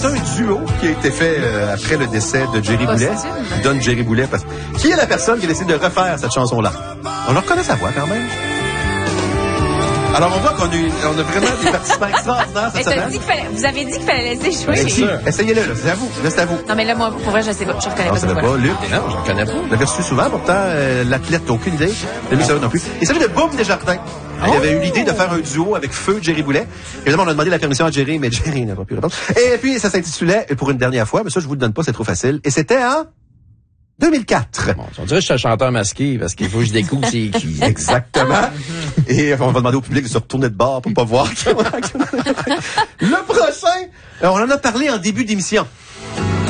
C'est un duo qui a été fait après le décès de Jerry Boulet. Donne Jerry Boulet. Qui est la personne qui a décidé de refaire cette chanson-là? On leur reconnaît sa voix quand même. Alors, on voit qu'on a vraiment des participants extraordinaires cette semaine. Vous avez dit qu'il fallait laisser jouer. Essayez-le, là. C'est à vous. Là, c'est à vous. Non, mais là, moi, pour vrai, je sais pas. Je reconnais pas cette voix. pas. Luc? Non, je ne connais pas. Vous l'avez reçu souvent, pourtant, l'athlète, t'as aucune idée. Lui, ça non plus. Il s'agit de Boum Desjardins. Il avait eu l'idée de faire un duo avec Feu Jerry Boulet. Évidemment, on a demandé la permission à Jerry, mais Jerry n'a pas pu répondre. Et puis, ça s'intitulait, pour une dernière fois, mais ça, je vous le donne pas, c'est trop facile. Et c'était en 2004. Bon, on dirait que je suis un chanteur masqué parce qu'il faut que je découvre c'est qui. Exactement. Et on va demander au public de se retourner de bord pour pas voir. Le prochain, on en a parlé en début d'émission.